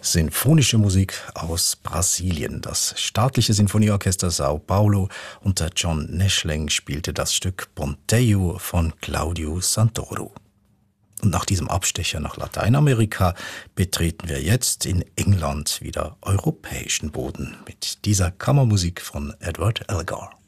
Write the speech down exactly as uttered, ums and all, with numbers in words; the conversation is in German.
Sinfonische Musik aus Brasilien. Das staatliche Sinfonieorchester Sao Paulo unter John Neschling spielte das Stück Ponteio von Claudio Santoro. Und nach diesem Abstecher nach Lateinamerika betreten wir jetzt in England wieder europäischen Boden mit dieser Kammermusik von Edward Elgar.